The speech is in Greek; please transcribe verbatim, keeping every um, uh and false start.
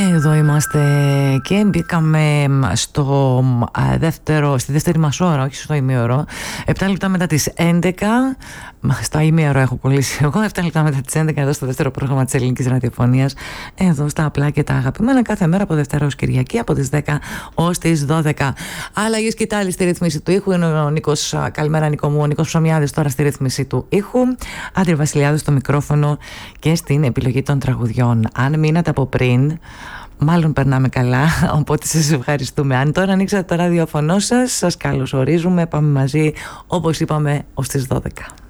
Εδώ είμαστε και μπήκαμε στο δεύτερο, στη δεύτερη μας ώρα, όχι στο ημίωρο. Επτά λεπτά μετά τις έντεκα. Στα ημίωρο έχω κολλήσει εγώ. Επτά λεπτά μετά τις έντεκα, εδώ στο δεύτερο πρόγραμμα της Ελληνικής Ραδιοφωνίας. Εδώ στα απλά και τα αγαπημένα, κάθε μέρα από Δευτέρα ως Κυριακή, από τις δέκα ως τις δώδεκα. Αλλαγή σκητάλη στη ρύθμιση του ήχου. Είναι ο Νίκος. Καλημέρα, Νίκο μου. Ο Νίκος Ψωμιάδης τώρα στη ρύθμιση του ήχου. Άντρη Βασιλιάδου στο μικρόφωνο και στην επιλογή των τραγουδιών. Αν μείνατε από πριν, μάλλον περνάμε καλά, οπότε σας ευχαριστούμε. Αν τώρα ανοίξατε το ραδιοφωνό σας, σας καλωσορίζουμε. Πάμε μαζί, όπως είπαμε, ως τις δώδεκα.